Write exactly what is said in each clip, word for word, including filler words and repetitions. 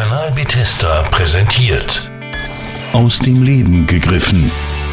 Kanal Bethesda präsentiert. Aus dem Leben gegriffen.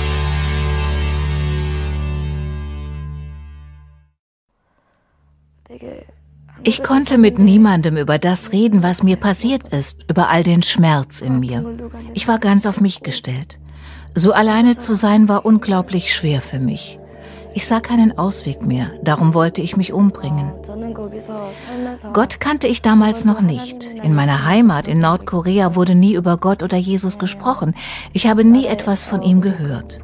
Ich konnte mit niemandem über das reden, was mir passiert ist, über all den Schmerz in mir. Ich war ganz auf mich gestellt. So alleine zu sein war unglaublich schwer für mich. Ich sah keinen Ausweg mehr, darum wollte ich mich umbringen. Gott kannte ich damals noch nicht. In meiner Heimat in Nordkorea wurde nie über Gott oder Jesus gesprochen. Ich habe nie etwas von ihm gehört.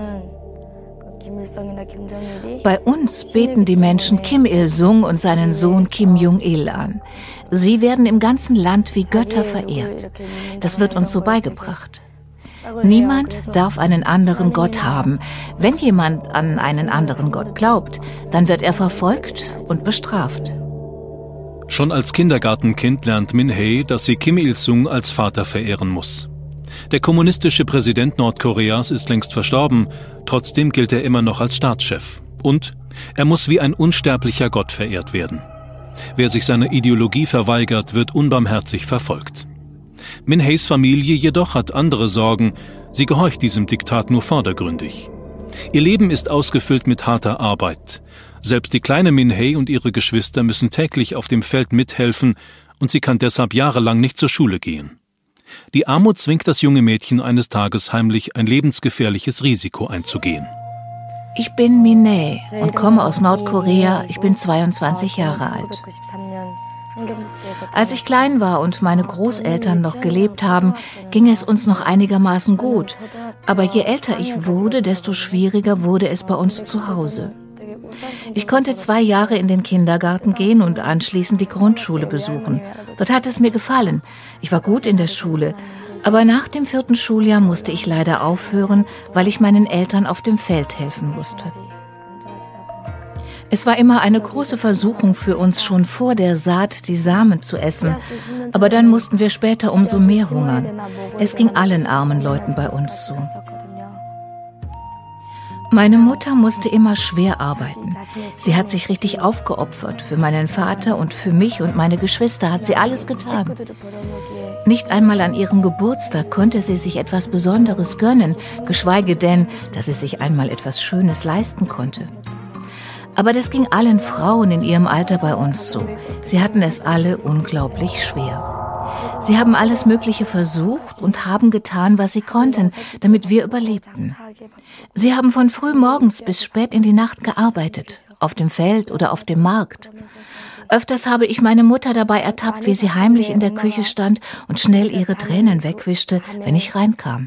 Bei uns beten die Menschen Kim Il-sung und seinen Sohn Kim Jong-il an. Sie werden im ganzen Land wie Götter verehrt. Das wird uns so beigebracht. Niemand darf einen anderen Gott haben. Wenn jemand an einen anderen Gott glaubt, dann wird er verfolgt und bestraft. Schon als Kindergartenkind lernt Min-hee, dass sie Kim Il-sung als Vater verehren muss. Der kommunistische Präsident Nordkoreas ist längst verstorben, trotzdem gilt er immer noch als Staatschef. Und er muss wie ein unsterblicher Gott verehrt werden. Wer sich seiner Ideologie verweigert, wird unbarmherzig verfolgt. Min-hees Familie jedoch hat andere Sorgen, sie gehorcht diesem Diktat nur vordergründig. Ihr Leben ist ausgefüllt mit harter Arbeit. Selbst die kleine Min-hee und ihre Geschwister müssen täglich auf dem Feld mithelfen und sie kann deshalb jahrelang nicht zur Schule gehen. Die Armut zwingt das junge Mädchen eines Tages heimlich ein lebensgefährliches Risiko einzugehen. Ich bin Min-hee und komme aus Nordkorea. Ich bin zweiundzwanzig Jahre alt. Als ich klein war und meine Großeltern noch gelebt haben, ging es uns noch einigermaßen gut. Aber je älter ich wurde, desto schwieriger wurde es bei uns zu Hause. Ich konnte zwei Jahre in den Kindergarten gehen und anschließend die Grundschule besuchen. Dort hat es mir gefallen. Ich war gut in der Schule. Aber nach dem vierten Schuljahr musste ich leider aufhören, weil ich meinen Eltern auf dem Feld helfen musste. Es war immer eine große Versuchung für uns, schon vor der Saat die Samen zu essen. Aber dann mussten wir später umso mehr hungern. Es ging allen armen Leuten bei uns so. Meine Mutter musste immer schwer arbeiten. Sie hat sich richtig aufgeopfert. Für meinen Vater und für mich und meine Geschwister hat sie alles getan. Nicht einmal an ihrem Geburtstag konnte sie sich etwas Besonderes gönnen, geschweige denn, dass sie sich einmal etwas Schönes leisten konnte. Aber das ging allen Frauen in ihrem Alter bei uns so. Sie hatten es alle unglaublich schwer. Sie haben alles Mögliche versucht und haben getan, was sie konnten, damit wir überlebten. Sie haben von früh morgens bis spät in die Nacht gearbeitet, auf dem Feld oder auf dem Markt. Öfters habe ich meine Mutter dabei ertappt, wie sie heimlich in der Küche stand und schnell ihre Tränen wegwischte, wenn ich reinkam.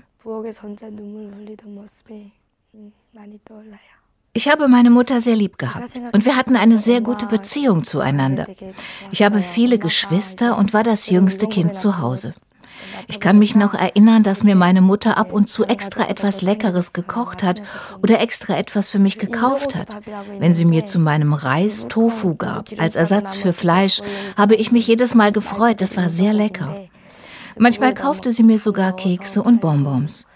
Ich habe meine Mutter sehr lieb gehabt und wir hatten eine sehr gute Beziehung zueinander. Ich habe viele Geschwister und war das jüngste Kind zu Hause. Ich kann mich noch erinnern, dass mir meine Mutter ab und zu extra etwas Leckeres gekocht hat oder extra etwas für mich gekauft hat. Wenn sie mir zu meinem Reis Tofu gab, als Ersatz für Fleisch, habe ich mich jedes Mal gefreut, das war sehr lecker. Manchmal kaufte sie mir sogar Kekse und Bonbons.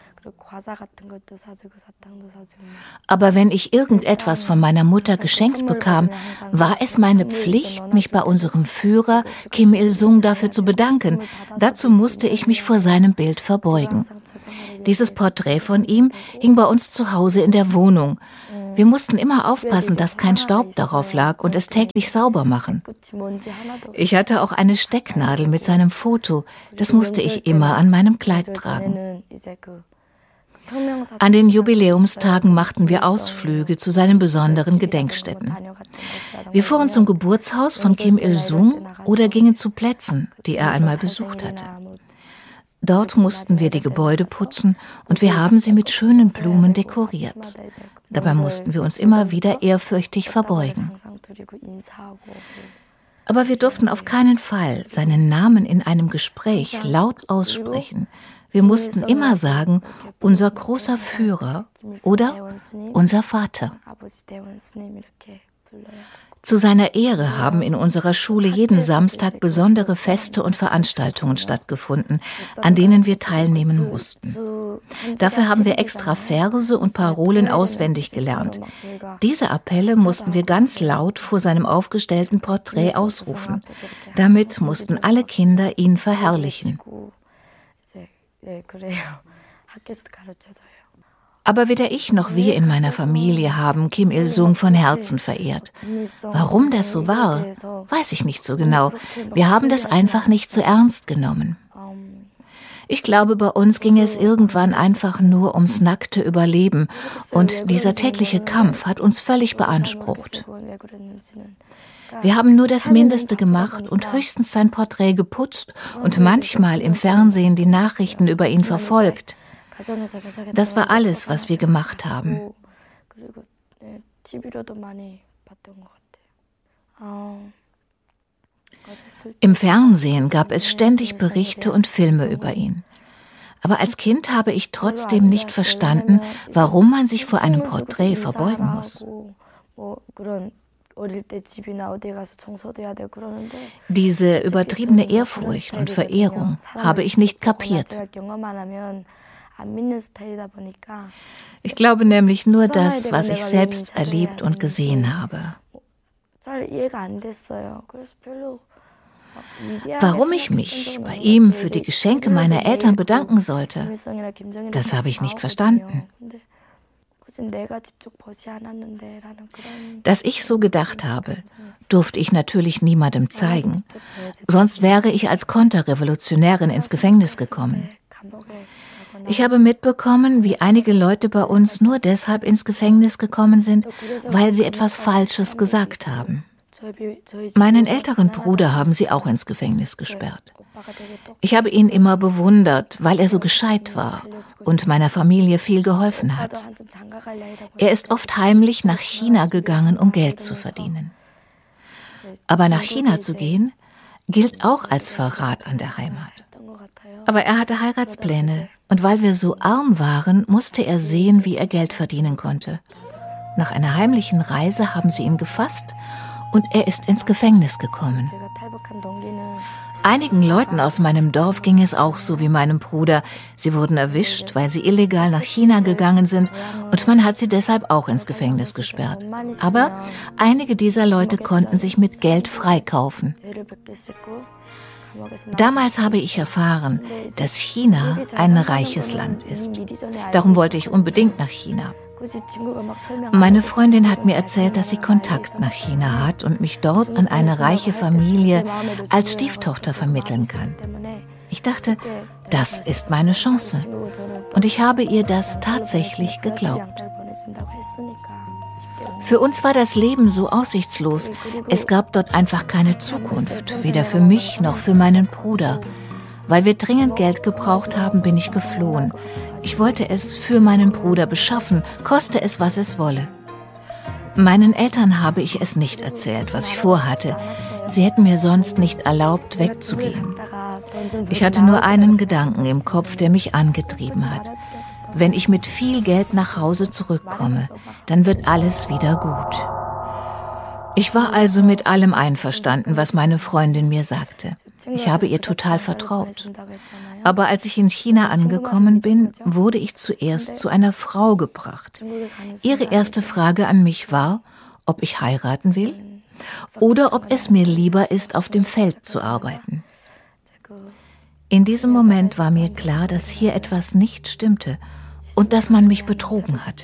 Aber wenn ich irgendetwas von meiner Mutter geschenkt bekam, war es meine Pflicht, mich bei unserem Führer Kim Il-sung dafür zu bedanken. Dazu musste ich mich vor seinem Bild verbeugen. Dieses Porträt von ihm hing bei uns zu Hause in der Wohnung. Wir mussten immer aufpassen, dass kein Staub darauf lag und es täglich sauber machen. Ich hatte auch eine Stecknadel mit seinem Foto. Das musste ich immer an meinem Kleid tragen. An den Jubiläumstagen machten wir Ausflüge zu seinen besonderen Gedenkstätten. Wir fuhren zum Geburtshaus von Kim Il-sung oder gingen zu Plätzen, die er einmal besucht hatte. Dort mussten wir die Gebäude putzen und wir haben sie mit schönen Blumen dekoriert. Dabei mussten wir uns immer wieder ehrfürchtig verbeugen. Aber wir durften auf keinen Fall seinen Namen in einem Gespräch laut aussprechen. Wir mussten immer sagen, unser großer Führer oder unser Vater. Zu seiner Ehre haben in unserer Schule jeden Samstag besondere Feste und Veranstaltungen stattgefunden, an denen wir teilnehmen mussten. Dafür haben wir extra Verse und Parolen auswendig gelernt. Diese Appelle mussten wir ganz laut vor seinem aufgestellten Porträt ausrufen. Damit mussten alle Kinder ihn verherrlichen. Aber weder ich noch wir in meiner Familie haben Kim Il-sung von Herzen verehrt. Warum das so war, weiß ich nicht so genau. Wir haben das einfach nicht so ernst genommen. Ich glaube, bei uns ging es irgendwann einfach nur ums nackte Überleben und dieser tägliche Kampf hat uns völlig beansprucht. Wir haben nur das Mindeste gemacht und höchstens sein Porträt geputzt und manchmal im Fernsehen die Nachrichten über ihn verfolgt. Das war alles, was wir gemacht haben. Im Fernsehen gab es ständig Berichte und Filme über ihn. Aber als Kind habe ich trotzdem nicht verstanden, warum man sich vor einem Porträt verbeugen muss. Diese übertriebene Ehrfurcht und Verehrung habe ich nicht kapiert. Ich glaube nämlich nur das, was ich selbst erlebt und gesehen habe. Warum ich mich bei ihm für die Geschenke meiner Eltern bedanken sollte, das habe ich nicht verstanden. Dass ich so gedacht habe, durfte ich natürlich niemandem zeigen, sonst wäre ich als Konterrevolutionärin ins Gefängnis gekommen. Ich habe mitbekommen, wie einige Leute bei uns nur deshalb ins Gefängnis gekommen sind, weil sie etwas Falsches gesagt haben. Meinen älteren Bruder haben sie auch ins Gefängnis gesperrt. Ich habe ihn immer bewundert, weil er so gescheit war und meiner Familie viel geholfen hat. Er ist oft heimlich nach China gegangen, um Geld zu verdienen. Aber nach China zu gehen, gilt auch als Verrat an der Heimat. Aber er hatte Heiratspläne und weil wir so arm waren, musste er sehen, wie er Geld verdienen konnte. Nach einer heimlichen Reise haben sie ihn gefasst und er ist ins Gefängnis gekommen. Einigen Leuten aus meinem Dorf ging es auch so wie meinem Bruder. Sie wurden erwischt, weil sie illegal nach China gegangen sind und man hat sie deshalb auch ins Gefängnis gesperrt. Aber einige dieser Leute konnten sich mit Geld freikaufen. Damals habe ich erfahren, dass China ein reiches Land ist. Darum wollte ich unbedingt nach China. Meine Freundin hat mir erzählt, dass sie Kontakt nach China hat und mich dort an eine reiche Familie als Stieftochter vermitteln kann. Ich dachte, das ist meine Chance. Und ich habe ihr das tatsächlich geglaubt. Für uns war das Leben so aussichtslos. Es gab dort einfach keine Zukunft, weder für mich noch für meinen Bruder. Weil wir dringend Geld gebraucht haben, bin ich geflohen. Ich wollte es für meinen Bruder beschaffen, koste es, was es wolle. Meinen Eltern habe ich es nicht erzählt, was ich vorhatte. Sie hätten mir sonst nicht erlaubt, wegzugehen. Ich hatte nur einen Gedanken im Kopf, der mich angetrieben hat. Wenn ich mit viel Geld nach Hause zurückkomme, dann wird alles wieder gut. Ich war also mit allem einverstanden, was meine Freundin mir sagte. Ich habe ihr total vertraut. Aber als ich in China angekommen bin, wurde ich zuerst zu einer Frau gebracht. Ihre erste Frage an mich war, ob ich heiraten will oder ob es mir lieber ist, auf dem Feld zu arbeiten. In diesem Moment war mir klar, dass hier etwas nicht stimmte und dass man mich betrogen hatte.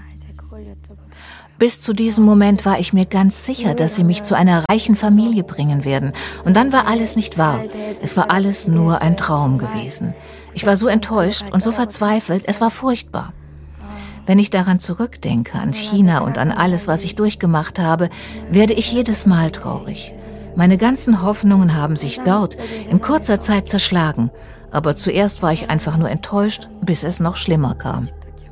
Bis zu diesem Moment war ich mir ganz sicher, dass sie mich zu einer reichen Familie bringen werden. Und dann war alles nicht wahr. Es war alles nur ein Traum gewesen. Ich war so enttäuscht und so verzweifelt, es war furchtbar. Wenn ich daran zurückdenke, an China und an alles, was ich durchgemacht habe, werde ich jedes Mal traurig. Meine ganzen Hoffnungen haben sich dort in kurzer Zeit zerschlagen. Aber zuerst war ich einfach nur enttäuscht, bis es noch schlimmer kam.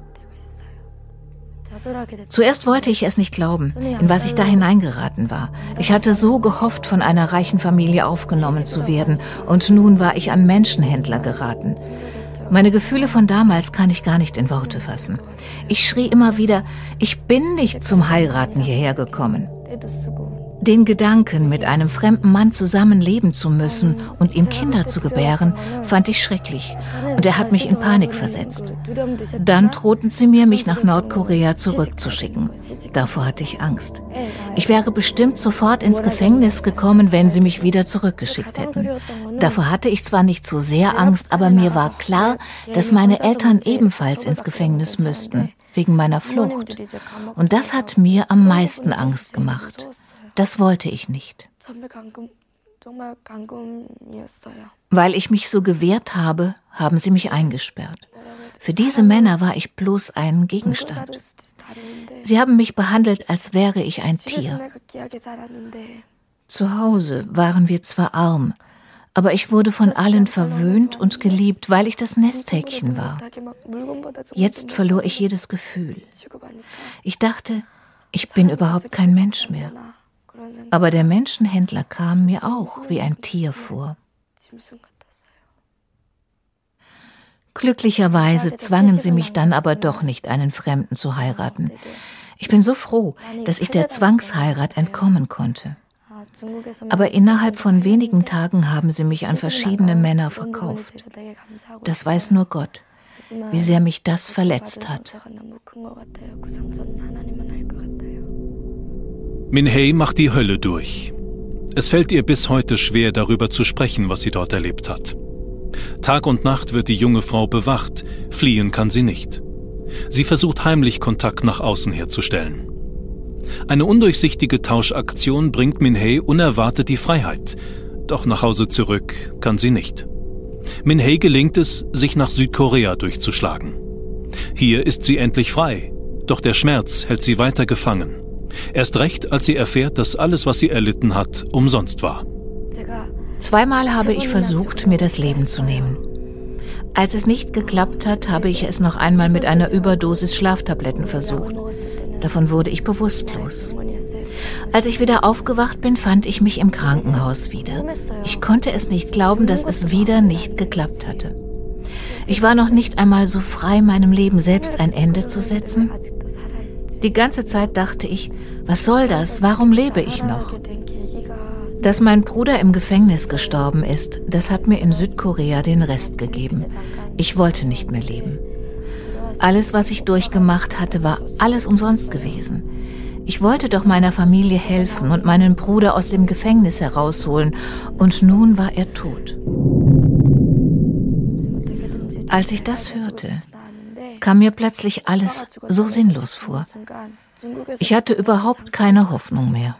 Zuerst wollte ich es nicht glauben, in was ich da hineingeraten war. Ich hatte so gehofft, von einer reichen Familie aufgenommen zu werden, und nun war ich an Menschenhändler geraten. Meine Gefühle von damals kann ich gar nicht in Worte fassen. Ich schrie immer wieder, ich bin nicht zum Heiraten hierher gekommen. Den Gedanken, mit einem fremden Mann zusammenleben zu müssen und ihm Kinder zu gebären, fand ich schrecklich und er hat mich in Panik versetzt. Dann drohten sie mir, mich nach Nordkorea zurückzuschicken. Davor hatte ich Angst. Ich wäre bestimmt sofort ins Gefängnis gekommen, wenn sie mich wieder zurückgeschickt hätten. Davor hatte ich zwar nicht so sehr Angst, aber mir war klar, dass meine Eltern ebenfalls ins Gefängnis müssten, wegen meiner Flucht. Und das hat mir am meisten Angst gemacht. Das wollte ich nicht. Weil ich mich so gewehrt habe, haben sie mich eingesperrt. Für diese Männer war ich bloß ein Gegenstand. Sie haben mich behandelt, als wäre ich ein Tier. Zu Hause waren wir zwar arm, aber ich wurde von allen verwöhnt und geliebt, weil ich das Nesthäkchen war. Jetzt verlor ich jedes Gefühl. Ich dachte, ich bin überhaupt kein Mensch mehr. Aber der Menschenhändler kam mir auch wie ein Tier vor. Glücklicherweise zwangen sie mich dann aber doch nicht, einen Fremden zu heiraten. Ich bin so froh, dass ich der Zwangsheirat entkommen konnte. Aber innerhalb von wenigen Tagen haben sie mich an verschiedene Männer verkauft. Das weiß nur Gott, wie sehr mich das verletzt hat. Min-hee macht die Hölle durch. Es fällt ihr bis heute schwer, darüber zu sprechen, was sie dort erlebt hat. Tag und Nacht wird die junge Frau bewacht, fliehen kann sie nicht. Sie versucht heimlich Kontakt nach außen herzustellen. Eine undurchsichtige Tauschaktion bringt Min-hee unerwartet die Freiheit, doch nach Hause zurück kann sie nicht. Min-hee gelingt es, sich nach Südkorea durchzuschlagen. Hier ist sie endlich frei, doch der Schmerz hält sie weiter gefangen. Erst recht, als sie erfährt, dass alles, was sie erlitten hat, umsonst war. Zweimal habe ich versucht, mir das Leben zu nehmen. Als es nicht geklappt hat, habe ich es noch einmal mit einer Überdosis Schlaftabletten versucht. Davon wurde ich bewusstlos. Als ich wieder aufgewacht bin, fand ich mich im Krankenhaus wieder. Ich konnte es nicht glauben, dass es wieder nicht geklappt hatte. Ich war noch nicht einmal so frei, meinem Leben selbst ein Ende zu setzen. Die ganze Zeit dachte ich, was soll das? Warum lebe ich noch? Dass mein Bruder im Gefängnis gestorben ist, das hat mir in Südkorea den Rest gegeben. Ich wollte nicht mehr leben. Alles, was ich durchgemacht hatte, war alles umsonst gewesen. Ich wollte doch meiner Familie helfen und meinen Bruder aus dem Gefängnis herausholen, und nun war er tot. Als ich das hörte, kam mir plötzlich alles so sinnlos vor. Ich hatte überhaupt keine Hoffnung mehr.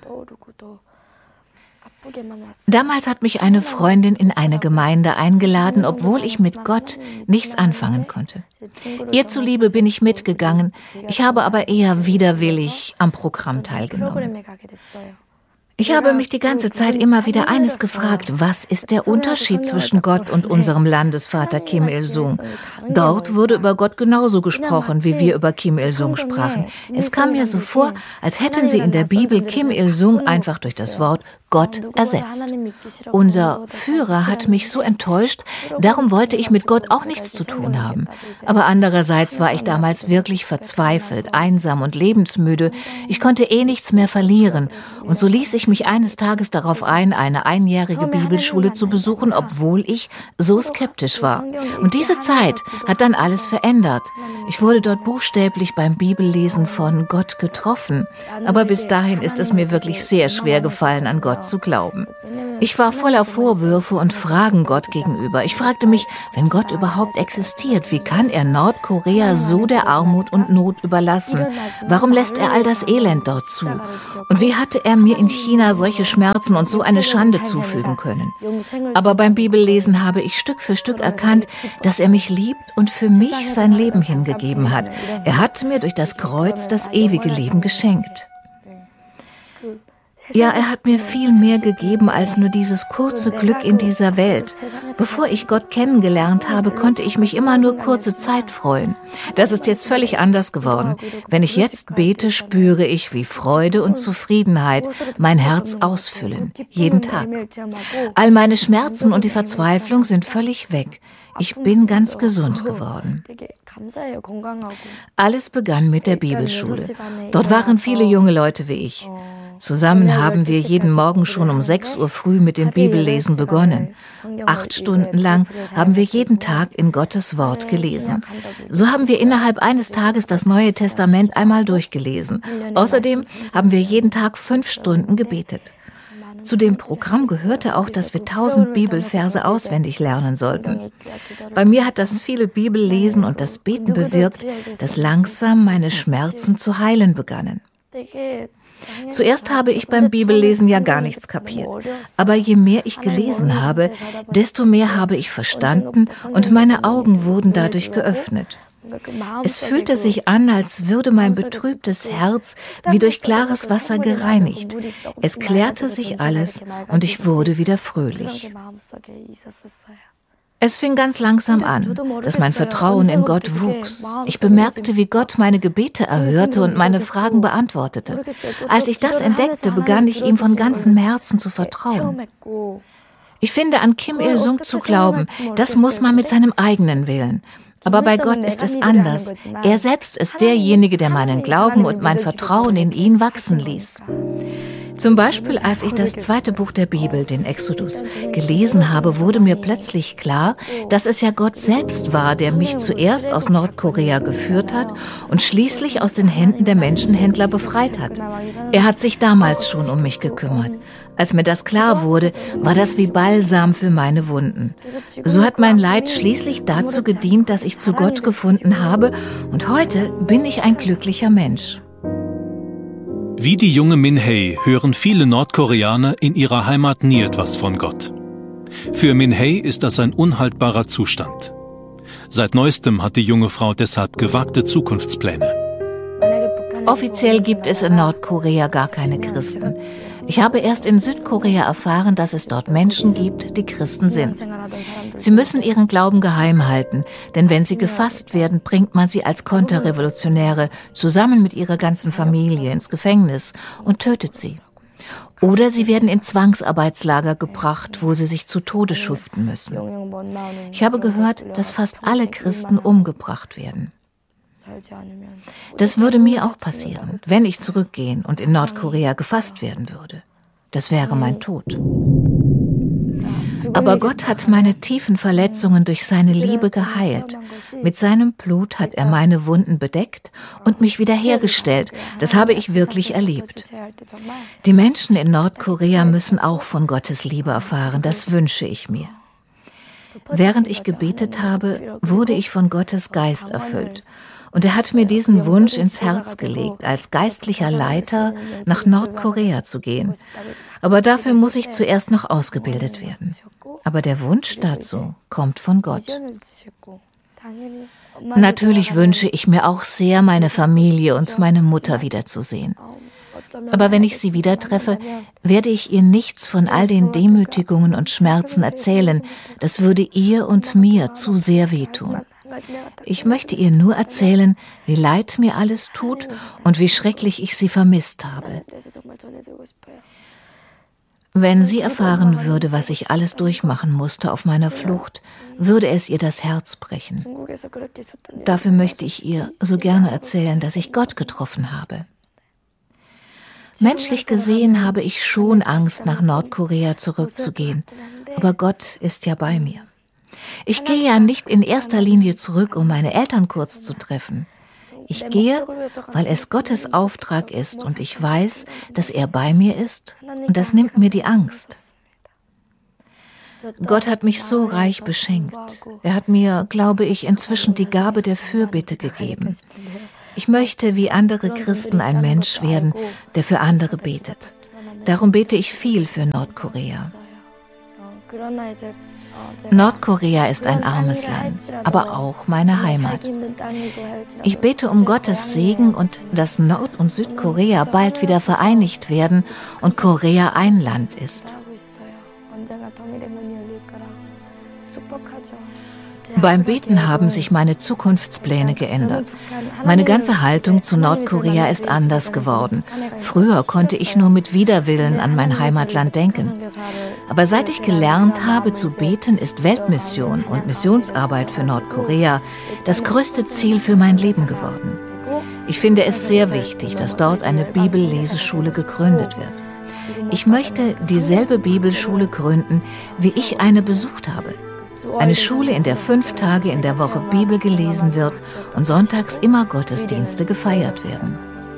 Damals hat mich eine Freundin in eine Gemeinde eingeladen, obwohl ich mit Gott nichts anfangen konnte. Ihr zuliebe bin ich mitgegangen, ich habe aber eher widerwillig am Programm teilgenommen. Ich habe mich die ganze Zeit immer wieder eines gefragt: Was ist der Unterschied zwischen Gott und unserem Landesvater Kim Il-sung? Dort wurde über Gott genauso gesprochen, wie wir über Kim Il-sung sprachen. Es kam mir so vor, als hätten sie in der Bibel Kim Il-sung einfach durch das Wort Gott ersetzt. Unser Führer hat mich so enttäuscht, darum wollte ich mit Gott auch nichts zu tun haben. Aber andererseits war ich damals wirklich verzweifelt, einsam und lebensmüde. Ich konnte eh nichts mehr verlieren. Und so ließ ich mich eines Tages darauf ein, eine einjährige Bibelschule zu besuchen, obwohl ich so skeptisch war. Und diese Zeit hat dann alles verändert. Ich wurde dort buchstäblich beim Bibellesen von Gott getroffen. Aber bis dahin ist es mir wirklich sehr schwer gefallen, an Gott zu glauben. Ich war voller Vorwürfe und Fragen Gott gegenüber. Ich fragte mich, wenn Gott überhaupt existiert, wie kann er Nordkorea so der Armut und Not überlassen? Warum lässt er all das Elend dort zu? Und wie hatte er mir in China solche Schmerzen und so eine Schande zufügen können? Aber beim Bibellesen habe ich Stück für Stück erkannt, dass er mich liebt und für mich sein Leben hingegeben hat. Er hat mir durch das Kreuz das ewige Leben geschenkt. Ja, er hat mir viel mehr gegeben als nur dieses kurze Glück in dieser Welt. Bevor ich Gott kennengelernt habe, konnte ich mich immer nur kurze Zeit freuen. Das ist jetzt völlig anders geworden. Wenn ich jetzt bete, spüre ich, wie Freude und Zufriedenheit mein Herz ausfüllen. Jeden Tag. All meine Schmerzen und die Verzweiflung sind völlig weg. Ich bin ganz gesund geworden. Alles begann mit der Bibelschule. Dort waren viele junge Leute wie ich. Zusammen haben wir jeden Morgen schon um sechs Uhr früh mit dem Bibellesen begonnen. Acht Stunden lang haben wir jeden Tag in Gottes Wort gelesen. So haben wir innerhalb eines Tages das Neue Testament einmal durchgelesen. Außerdem haben wir jeden Tag fünf Stunden gebetet. Zu dem Programm gehörte auch, dass wir tausend Bibelverse auswendig lernen sollten. Bei mir hat das viele Bibellesen und das Beten bewirkt, dass langsam meine Schmerzen zu heilen begannen. Zuerst habe ich beim Bibellesen ja gar nichts kapiert. Aber je mehr ich gelesen habe, desto mehr habe ich verstanden und meine Augen wurden dadurch geöffnet. Es fühlte sich an, als würde mein betrübtes Herz wie durch klares Wasser gereinigt. Es klärte sich alles und ich wurde wieder fröhlich. Es fing ganz langsam an, dass mein Vertrauen in Gott wuchs. Ich bemerkte, wie Gott meine Gebete erhörte und meine Fragen beantwortete. Als ich das entdeckte, begann ich ihm von ganzem Herzen zu vertrauen. Ich finde, an Kim Il-sung zu glauben, das muss man mit seinem eigenen Willen. Aber bei Gott ist es anders. Er selbst ist derjenige, der meinen Glauben und mein Vertrauen in ihn wachsen ließ. Zum Beispiel, als ich das zweite Buch der Bibel, den Exodus, gelesen habe, wurde mir plötzlich klar, dass es ja Gott selbst war, der mich zuerst aus Nordkorea geführt hat und schließlich aus den Händen der Menschenhändler befreit hat. Er hat sich damals schon um mich gekümmert. Als mir das klar wurde, war das wie Balsam für meine Wunden. So hat mein Leid schließlich dazu gedient, dass ich zu Gott gefunden habe, und heute bin ich ein glücklicher Mensch. Wie die junge Min-hee hören viele Nordkoreaner in ihrer Heimat nie etwas von Gott. Für Min-hee ist das ein unhaltbarer Zustand. Seit neuestem hat die junge Frau deshalb gewagte Zukunftspläne. Offiziell gibt es in Nordkorea gar keine Christen. Ich habe erst in Südkorea erfahren, dass es dort Menschen gibt, die Christen sind. Sie müssen ihren Glauben geheim halten, denn wenn sie gefasst werden, bringt man sie als Konterrevolutionäre zusammen mit ihrer ganzen Familie ins Gefängnis und tötet sie. Oder sie werden in Zwangsarbeitslager gebracht, wo sie sich zu Tode schuften müssen. Ich habe gehört, dass fast alle Christen umgebracht werden. Das würde mir auch passieren, wenn ich zurückgehen und in Nordkorea gefasst werden würde. Das wäre mein Tod. Aber Gott hat meine tiefen Verletzungen durch seine Liebe geheilt. Mit seinem Blut hat er meine Wunden bedeckt und mich wiederhergestellt. Das habe ich wirklich erlebt. Die Menschen in Nordkorea müssen auch von Gottes Liebe erfahren. Das wünsche ich mir. Während ich gebetet habe, wurde ich von Gottes Geist erfüllt. Und er hat mir diesen Wunsch ins Herz gelegt, als geistlicher Leiter nach Nordkorea zu gehen. Aber dafür muss ich zuerst noch ausgebildet werden. Aber der Wunsch dazu kommt von Gott. Natürlich wünsche ich mir auch sehr, meine Familie und meine Mutter wiederzusehen. Aber wenn ich sie wieder treffe, werde ich ihr nichts von all den Demütigungen und Schmerzen erzählen. Das würde ihr und mir zu sehr wehtun. Ich möchte ihr nur erzählen, wie leid mir alles tut und wie schrecklich ich sie vermisst habe. Wenn sie erfahren würde, was ich alles durchmachen musste auf meiner Flucht, würde es ihr das Herz brechen. Dafür möchte ich ihr so gerne erzählen, dass ich Gott getroffen habe. Menschlich gesehen habe ich schon Angst, nach Nordkorea zurückzugehen, aber Gott ist ja bei mir. Ich gehe ja nicht in erster Linie zurück, um meine Eltern kurz zu treffen. Ich gehe, weil es Gottes Auftrag ist und ich weiß, dass er bei mir ist, und das nimmt mir die Angst. Gott hat mich so reich beschenkt. Er hat mir, glaube ich, inzwischen die Gabe der Fürbitte gegeben. Ich möchte wie andere Christen ein Mensch werden, der für andere betet. Darum bete ich viel für Nordkorea. Nordkorea ist ein armes Land, aber auch meine Heimat. Ich bete um Gottes Segen und dass Nord- und Südkorea bald wieder vereinigt werden und Korea ein Land ist. Beim Beten haben sich meine Zukunftspläne geändert. Meine ganze Haltung zu Nordkorea ist anders geworden. Früher konnte ich nur mit Widerwillen an mein Heimatland denken. Aber seit ich gelernt habe zu beten, ist Weltmission und Missionsarbeit für Nordkorea das größte Ziel für mein Leben geworden. Ich finde es sehr wichtig, dass dort eine Bibelleseschule gegründet wird. Ich möchte dieselbe Bibelschule gründen, wie ich eine besucht habe. Eine Schule, in der fünf Tage in der Woche Bibel gelesen wird und sonntags immer Gottesdienste gefeiert werden.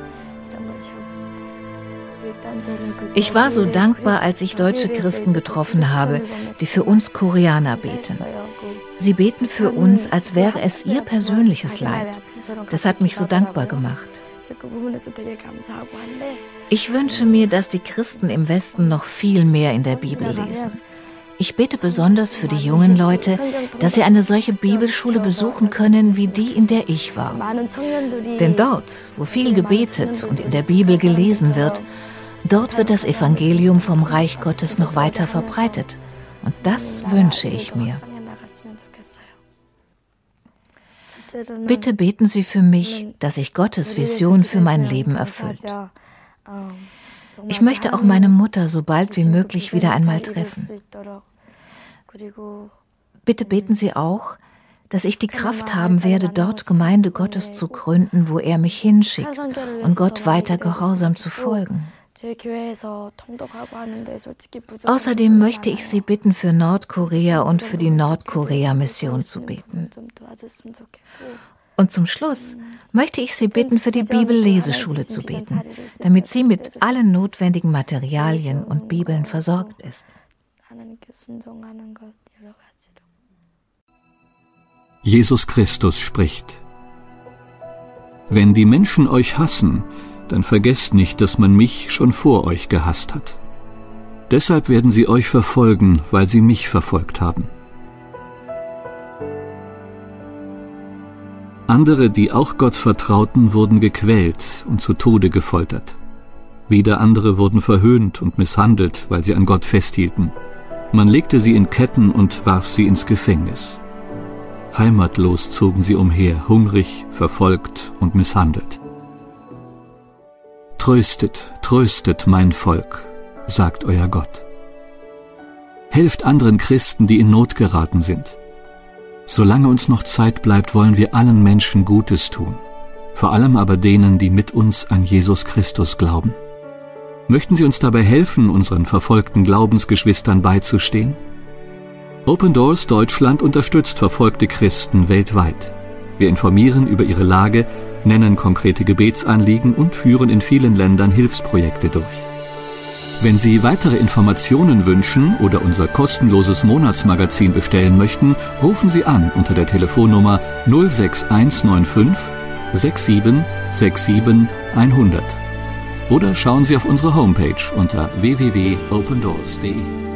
Ich war so dankbar, als ich deutsche Christen getroffen habe, die für uns Koreaner beten. Sie beten für uns, als wäre es ihr persönliches Leid. Das hat mich so dankbar gemacht. Ich wünsche mir, dass die Christen im Westen noch viel mehr in der Bibel lesen. Ich bete besonders für die jungen Leute, dass sie eine solche Bibelschule besuchen können, wie die, in der ich war. Denn dort, wo viel gebetet und in der Bibel gelesen wird, dort wird das Evangelium vom Reich Gottes noch weiter verbreitet. Und das wünsche ich mir. Bitte beten Sie für mich, dass sich Gottes Vision für mein Leben erfüllt. Ich möchte auch meine Mutter so bald wie möglich wieder einmal treffen. Bitte beten Sie auch, dass ich die Kraft haben werde, dort Gemeinde Gottes zu gründen, wo er mich hinschickt und Gott weiter gehorsam zu folgen. Außerdem möchte ich Sie bitten, für Nordkorea und für die Nordkorea-Mission zu beten. Und zum Schluss möchte ich Sie bitten, für die Bibelleseschule zu beten, damit sie mit allen notwendigen Materialien und Bibeln versorgt ist. Jesus Christus spricht: Wenn die Menschen euch hassen, dann vergesst nicht, dass man mich schon vor euch gehasst hat. Deshalb werden sie euch verfolgen, weil sie mich verfolgt haben. Andere, die auch Gott vertrauten, wurden gequält und zu Tode gefoltert. Wieder andere wurden verhöhnt und misshandelt, weil sie an Gott festhielten. Man legte sie in Ketten und warf sie ins Gefängnis. Heimatlos zogen sie umher, hungrig, verfolgt und misshandelt. Tröstet, tröstet mein Volk, sagt euer Gott. Helft anderen Christen, die in Not geraten sind. Solange uns noch Zeit bleibt, wollen wir allen Menschen Gutes tun, vor allem aber denen, die mit uns an Jesus Christus glauben. Möchten Sie uns dabei helfen, unseren verfolgten Glaubensgeschwistern beizustehen? Open Doors Deutschland unterstützt verfolgte Christen weltweit. Wir informieren über ihre Lage, nennen konkrete Gebetsanliegen und führen in vielen Ländern Hilfsprojekte durch. Wenn Sie weitere Informationen wünschen oder unser kostenloses Monatsmagazin bestellen möchten, rufen Sie an unter der Telefonnummer null sechs eins neun fünf sechs sieben sechs sieben hundert oder schauen Sie auf unsere Homepage unter w w w punkt open doors punkt d e.